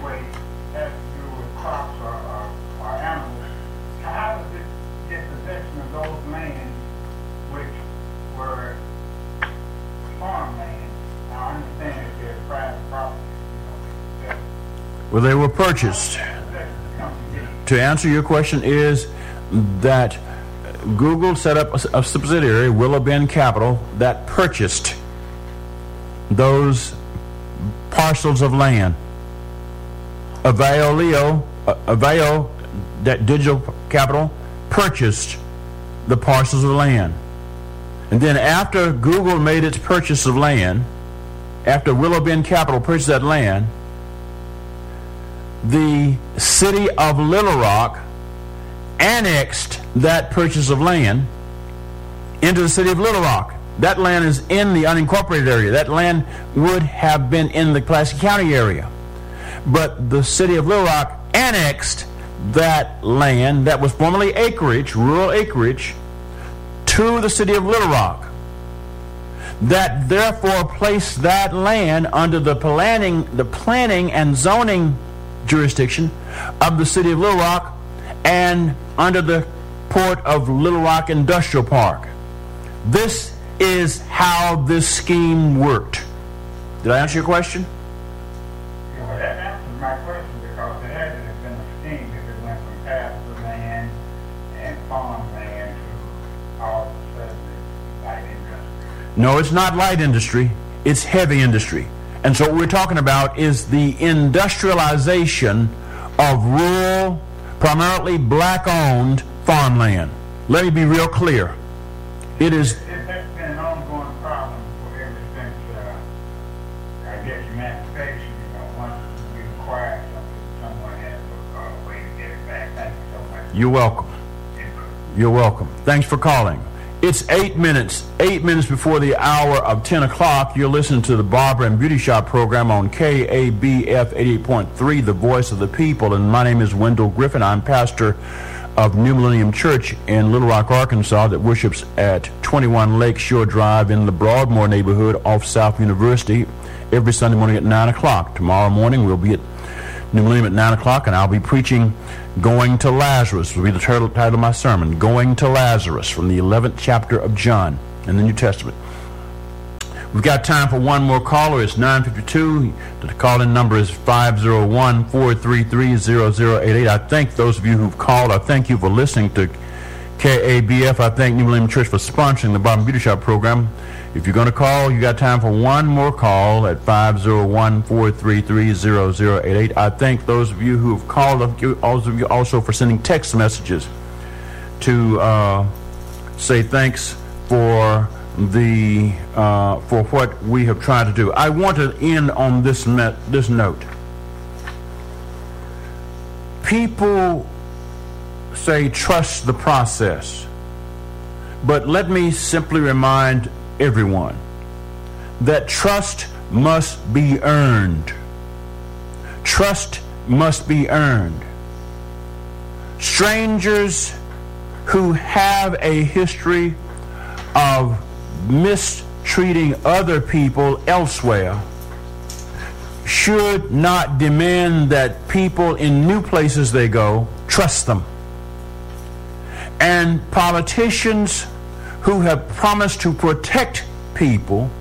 anyway has to do with crops or animals. How does it get possession of those lands which were farmland? Now, I understand that they're private property. Well, they were purchased. To answer your question is that Google set up a subsidiary, Willow Bend Capital, that purchased those parcels of land. Avail, that digital capital, purchased the parcels of land. And then after Google made its purchase of land, after Willow Bend Capital purchased that land, the city of Little Rock annexed that purchase of land into the city of Little Rock. That land is in the unincorporated area. That land would have been in the Pulaski County area. But the city of Little Rock annexed that land that was formerly acreage, rural acreage, to the city of Little Rock. That therefore placed that land under the planning and zoning jurisdiction of the city of Little Rock and under the port of Little Rock Industrial Park. This is how this scheme worked. Did I answer your question? Yeah, well, that answers my question, because it had to have been a scheme if it went from pasture land and farmland to all of a sudden it's light industry. No, it's not light industry. It's heavy industry. And so what we're talking about is the industrialization of rural, primarily black-owned farmland. Let me be real clear. It is... That's been an ongoing problem for ever since, I guess, emancipation. Once we acquired something, someone has a way to get it back. Thank you so much. You're welcome. You're welcome. Thanks for calling. It's 8 minutes before the hour of 10 o'clock. You're listening to the Barber and Beauty Shop program on KABF 88.3, the voice of the people. And my name is Wendell Griffin. I'm pastor of New Millennium Church in Little Rock, Arkansas, that worships at 21 Lake Shore Drive in the Broadmoor neighborhood off South University every Sunday morning at 9 o'clock. Tomorrow morning we'll be at New Millennium at 9 o'clock, and I'll be preaching Going to Lazarus, will be the title of my sermon, Going to Lazarus, from the 11th chapter of John in the New Testament. We've got time for one more caller. It's 9:52. The call-in number is 501-433-0088. I thank those of you who've called. I thank you for listening to KABF. I thank New Millennium Church for sponsoring the Barber and Beauty Shop program. If you're going to call, you got time for one more call at 501-433-0088. I thank those of you who have called, all of you also for sending text messages to say thanks for for what we have tried to do. I want to end on this note. People say trust the process, but let me simply remind everyone that trust must be earned. Trust must be earned. Strangers who have a history of mistreating other people elsewhere should not demand that people in new places they go trust them. And politicians who have promised to protect people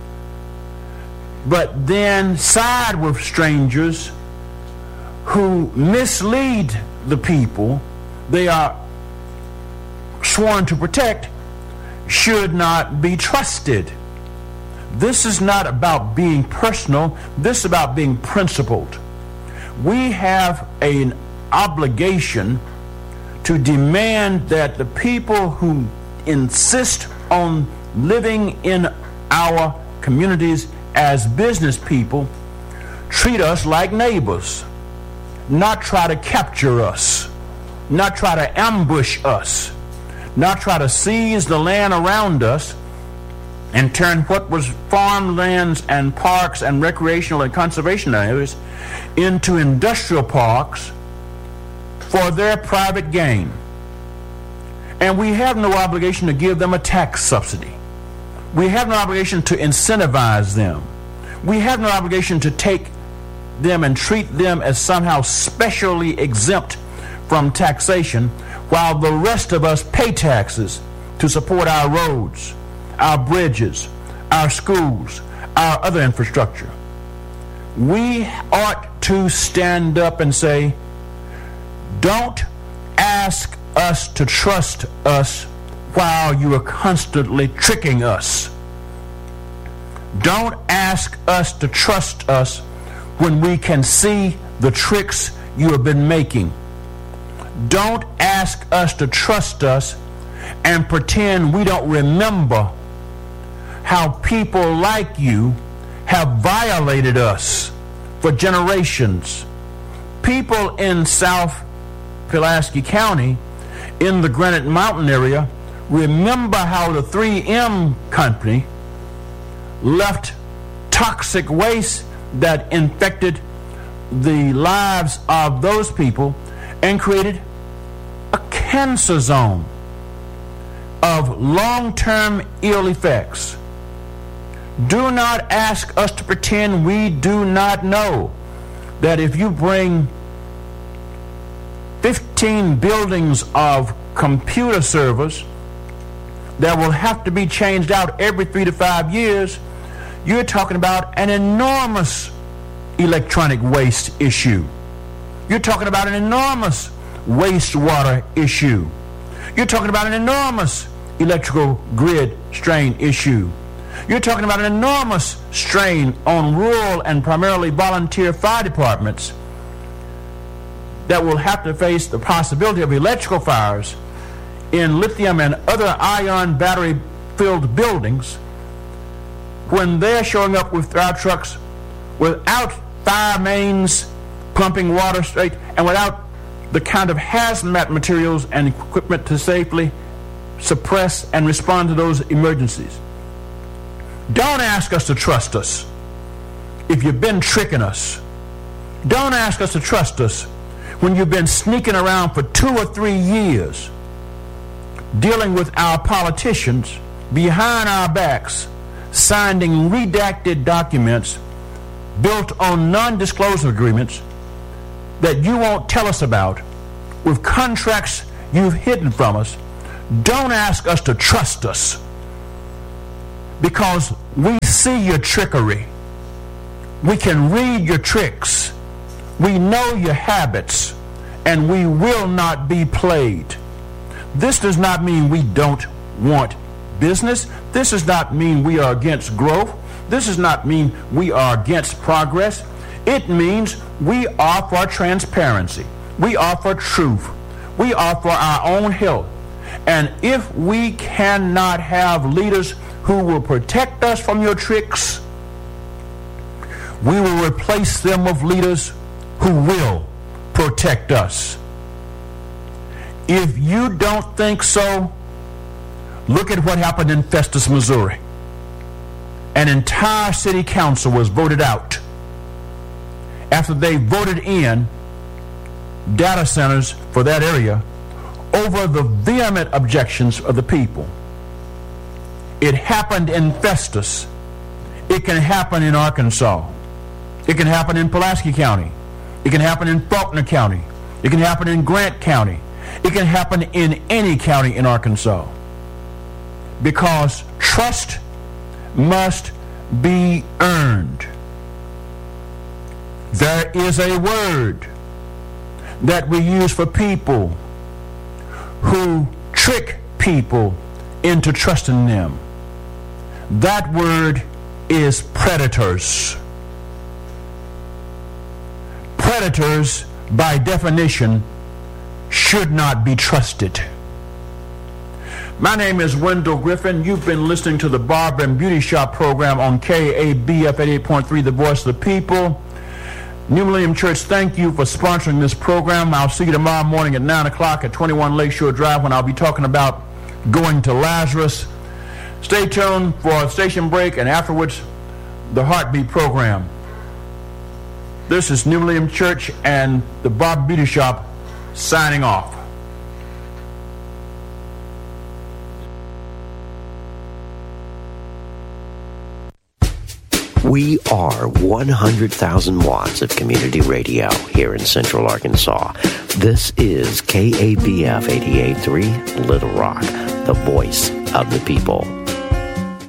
but then side with strangers who mislead the people they are sworn to protect should not be trusted. This is not about being personal. This is about being principled. We have an obligation to demand that the people who insist on living in our communities as business people treat us like neighbors, not try to capture us, not try to ambush us, not try to seize the land around us and turn what was farmlands and parks and recreational and conservation areas into industrial parks for their private gain. And we have no obligation to give them a tax subsidy. We have no obligation to incentivize them. We have no obligation to take them and treat them as somehow specially exempt from taxation, while the rest of us pay taxes to support our roads, our bridges, our schools, our other infrastructure. We ought to stand up and say, don't ask us to trust us while you are constantly tricking us. Don't ask us to trust us when we can see the tricks you have been making. Don't ask us to trust us and pretend we don't remember how people like you have violated us for generations. People in South Pulaski County, in the Granite Mountain area, remember how the 3M company left toxic waste that infected the lives of those people and created a cancer zone of long-term ill effects. Do not ask us to pretend we do not know that if you bring 15 buildings of computer servers that will have to be changed out every 3 to 5 years, you're talking about an enormous electronic waste issue. You're talking about an enormous wastewater issue. You're talking about an enormous electrical grid strain issue. You're talking about an enormous strain on rural and primarily volunteer fire departments that will have to face the possibility of electrical fires in lithium and other ion battery-filled buildings when they're showing up with fire trucks without fire mains pumping water straight and without the kind of hazmat materials and equipment to safely suppress and respond to those emergencies. Don't ask us to trust us if you've been tricking us. Don't ask us to trust us when you've been sneaking around for 2 or 3 years dealing with our politicians behind our backs, signing redacted documents built on non-disclosure agreements that you won't tell us about, with contracts you've hidden from us. Don't ask us to trust us, because we see your trickery. We can read your tricks. We know your habits, and we will not be played. This does not mean we don't want business. This does not mean we are against growth. This does not mean we are against progress. It means we are for transparency. We are for truth. We are for our own health. And if we cannot have leaders who will protect us from your tricks, we will replace them with leaders who will protect us. If you don't think so, look at what happened in Festus, Missouri. An entire city council was voted out after they voted in data centers for that area over the vehement objections of the people. It happened in Festus. It can happen in Arkansas. It can happen in Pulaski County. It can happen in Faulkner County. It can happen in Grant County. It can happen in any county in Arkansas. Because trust must be earned. There is a word that we use for people who trick people into trusting them. That word is predators. Predators, by definition, should not be trusted. My name is Wendell Griffin. You've been listening to the Barber and Beauty Shop program on KABF 88.3, the voice of the people. New Millennium Church, thank you for sponsoring this program. I'll see you tomorrow morning at 9 o'clock at 21 Lakeshore Drive when I'll be talking about going to Lazarus. Stay tuned for a station break and afterwards the Heartbeat program. This is New Millennium Church and the Barber Beauty Shop signing off. We are 100,000 watts of community radio here in Central Arkansas. This is KABF 88.3 Little Rock, the voice of the people.